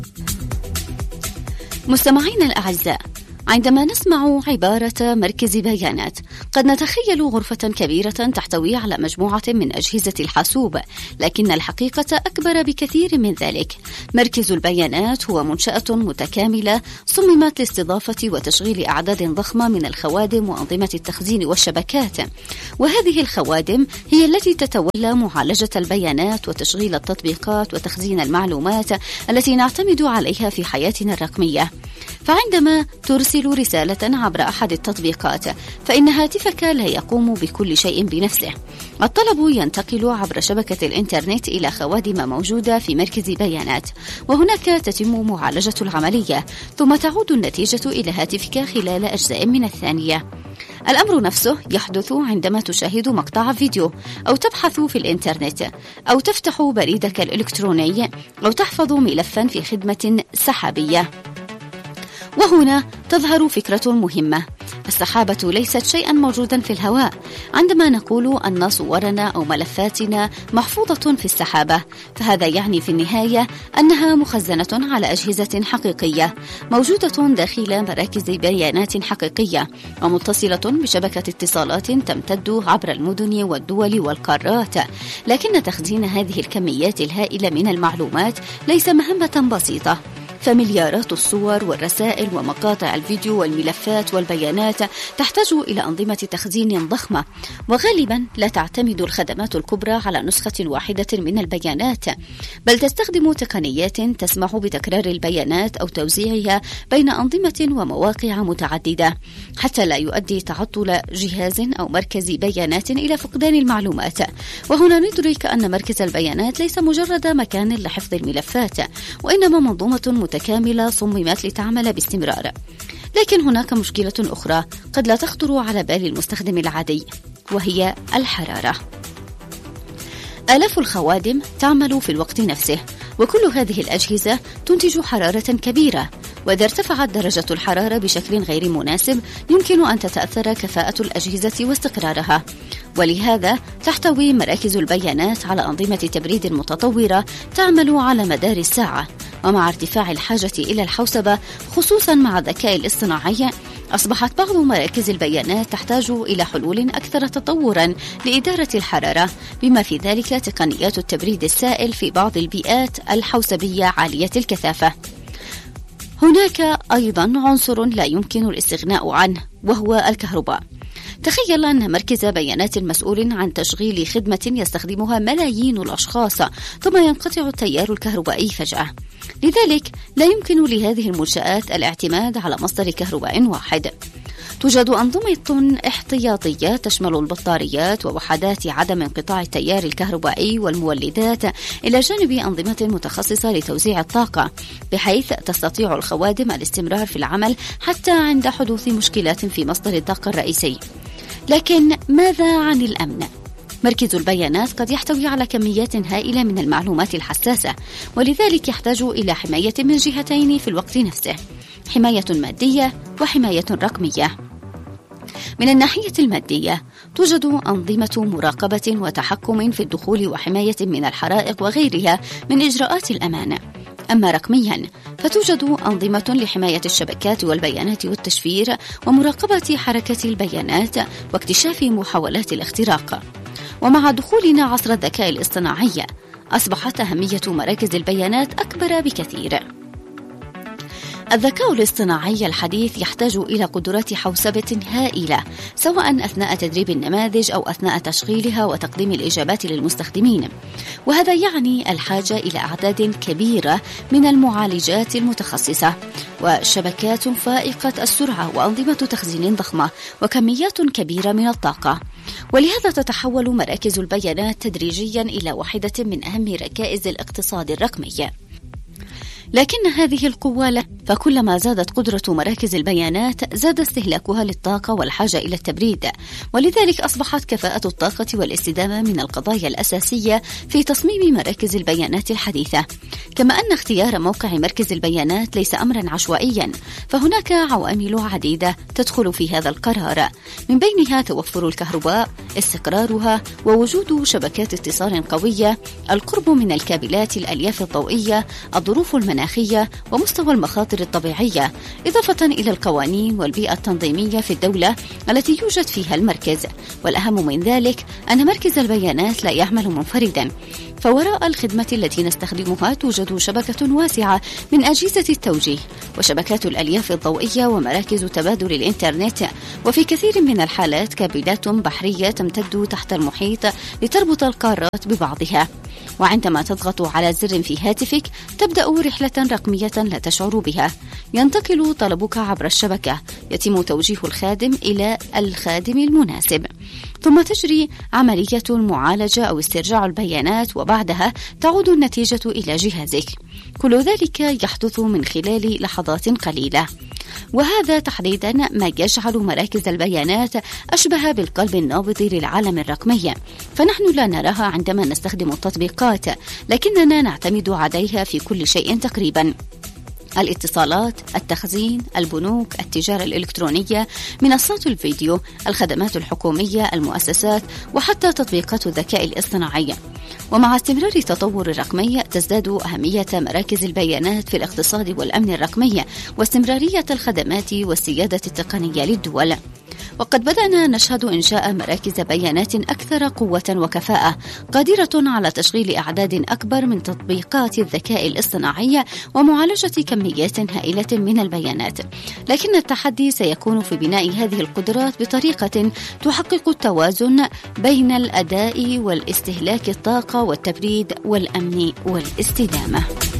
مستمعينا الأعزاء، عندما نسمع عبارة مركز بيانات قد نتخيل غرفة كبيرة تحتوي على مجموعة من أجهزة الحاسوب، لكن الحقيقة أكبر بكثير من ذلك. مركز البيانات هو منشأة متكاملة صممت لاستضافة وتشغيل أعداد ضخمة من الخوادم وأنظمة التخزين والشبكات، وهذه الخوادم هي التي تتولى معالجة البيانات وتشغيل التطبيقات وتخزين المعلومات التي نعتمد عليها في حياتنا الرقمية. فعندما ترسل رسالة عبر أحد التطبيقات فإن هاتفك لا يقوم بكل شيء بنفسه. الطلب ينتقل عبر شبكة الإنترنت إلى خوادم موجودة في مركز بيانات، وهناك تتم معالجة العملية، ثم تعود النتيجة إلى هاتفك خلال أجزاء من الثانية. الأمر نفسه يحدث عندما تشاهد مقطع فيديو أو تبحث في الإنترنت أو تفتح بريدك الإلكتروني أو تحفظ ملفا في خدمة سحابية. وهنا تظهر فكرة مهمة: السحابة ليست شيئا موجودا في الهواء. عندما نقول أن صورنا أو ملفاتنا محفوظة في السحابة، فهذا يعني في النهاية أنها مخزنة على أجهزة حقيقية موجودة داخل مراكز بيانات حقيقية ومتصلة بشبكة اتصالات تمتد عبر المدن والدول والقارات. لكن تخزين هذه الكميات الهائلة من المعلومات ليس مهمة بسيطة، فمليارات الصور والرسائل ومقاطع الفيديو والملفات والبيانات تحتاج إلى أنظمة تخزين ضخمة، وغالبا لا تعتمد الخدمات الكبرى على نسخة واحدة من البيانات، بل تستخدم تقنيات تسمح بتكرار البيانات أو توزيعها بين أنظمة ومواقع متعددة، حتى لا يؤدي تعطل جهاز أو مركز بيانات إلى فقدان المعلومات. وهنا ندرك أن مركز البيانات ليس مجرد مكان لحفظ الملفات، وإنما منظومة متكاملة صممت لتعمل باستمرار. لكن هناك مشكلة أخرى قد لا تخطر على بال المستخدم العادي، وهي الحرارة. آلاف الخوادم تعمل في الوقت نفسه، وكل هذه الأجهزة تنتج حرارة كبيرة، وإذا ارتفعت درجة الحرارة بشكل غير مناسب يمكن أن تتأثر كفاءة الأجهزة واستقرارها. ولهذا تحتوي مراكز البيانات على أنظمة تبريد متطورة تعمل على مدار الساعة. ومع ارتفاع الحاجة إلى الحوسبة خصوصا مع الذكاء الاصطناعي، أصبحت بعض مراكز البيانات تحتاج إلى حلول أكثر تطورا لإدارة الحرارة، بما في ذلك تقنيات التبريد السائل في بعض البيئات الحوسبية عالية الكثافة. هناك أيضا عنصر لا يمكن الاستغناء عنه، وهو الكهرباء. تخيل أن مركز بيانات مسؤول عن تشغيل خدمة يستخدمها ملايين الأشخاص، ثم ينقطع التيار الكهربائي فجأة. لذلك لا يمكن لهذه المنشآت الاعتماد على مصدر كهرباء واحد. توجد أنظمة احتياطية تشمل البطاريات ووحدات عدم انقطاع التيار الكهربائي والمولدات، إلى جانب أنظمة متخصصة لتوزيع الطاقة، بحيث تستطيع الخوادم الاستمرار في العمل حتى عند حدوث مشكلات في مصدر الطاقة الرئيسي. لكن ماذا عن الأمن؟ مركز البيانات قد يحتوي على كميات هائلة من المعلومات الحساسة، ولذلك يحتاج إلى حماية من جهتين في الوقت نفسه: حماية مادية وحماية رقمية. من الناحية المادية توجد أنظمة مراقبة وتحكم في الدخول وحماية من الحرائق وغيرها من إجراءات الأمان. أما رقميا فتوجد أنظمة لحماية الشبكات والبيانات والتشفير ومراقبة حركة البيانات واكتشاف محاولات الاختراق. ومع دخولنا عصر الذكاء الاصطناعي أصبحت أهمية مراكز البيانات أكبر بكثير. الذكاء الاصطناعي الحديث يحتاج إلى قدرات حوسبة هائلة، سواء أثناء تدريب النماذج أو أثناء تشغيلها وتقديم الإجابات للمستخدمين، وهذا يعني الحاجة إلى أعداد كبيرة من المعالجات المتخصصة وشبكات فائقة السرعة وأنظمة تخزين ضخمة وكميات كبيرة من الطاقة. ولهذا تتحول مراكز البيانات تدريجيا إلى واحدة من أهم ركائز الاقتصاد الرقمي. لكن هذه القوة لا، فكلما زادت قدرة مراكز البيانات زاد استهلاكها للطاقة والحاجة إلى التبريد، ولذلك أصبحت كفاءة الطاقة والاستدامة من القضايا الأساسية في تصميم مراكز البيانات الحديثة. كما أن اختيار موقع مركز البيانات ليس أمرا عشوائيا، فهناك عوامل عديدة تدخل في هذا القرار، من بينها توفر الكهرباء، استقرارها، ووجود شبكات اتصال قوية، القرب من الكابلات الألياف الضوئية، الظروف المناخية المناخية ومستوى المخاطر الطبيعية، إضافة إلى القوانين والبيئة التنظيمية في الدولة التي يوجد فيها المركز. والأهم من ذلك أن مركز البيانات لا يعمل منفردا، فوراء الخدمة التي نستخدمها توجد شبكة واسعة من أجهزة التوجيه وشبكات الألياف الضوئية ومراكز تبادل الإنترنت، وفي كثير من الحالات كابلات بحرية تمتد تحت المحيط لتربط القارات ببعضها. وعندما تضغط على زر في هاتفك تبدأ رحلة رقمية لا تشعر بها، ينتقل طلبك عبر الشبكة، يتم توجيه الخادم إلى الخادم المناسب، ثم تجري عملية المعالجة أو استرجاع البيانات، وبعدها تعود النتيجة إلى جهازك. كل ذلك يحدث من خلال لحظات قليلة. وهذا تحديدا ما يجعل مراكز البيانات أشبه بالقلب النابض للعالم الرقمي، فنحن لا نراها عندما نستخدم التطبيقات، لكننا نعتمد عليها في كل شيء تقريبا: الاتصالات، التخزين، البنوك، التجارة الإلكترونية، منصات الفيديو، الخدمات الحكومية، المؤسسات، وحتى تطبيقات الذكاء الاصطناعي. ومع استمرار التطور الرقمي تزداد أهمية مراكز البيانات في الاقتصاد والأمن الرقمي واستمرارية الخدمات والسيادة التقنية للدول. وقد بدأنا نشهد إنشاء مراكز بيانات أكثر قوة وكفاءة، قادرة على تشغيل أعداد أكبر من تطبيقات الذكاء الاصطناعي ومعالجة كميات هائلة من البيانات. لكن التحدي سيكون في بناء هذه القدرات بطريقة تحقق التوازن بين الأداء والاستهلاك الطاقة والتبريد والأمن والاستدامة.